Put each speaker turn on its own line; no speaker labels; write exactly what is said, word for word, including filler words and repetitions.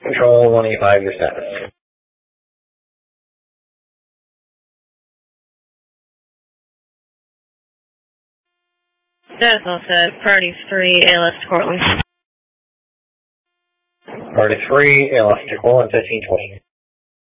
Control one eighty-five, your status.
Status all set. Priority three, A L S to Cortland.
Priority three, A L S to Cortland, fifteen twenty.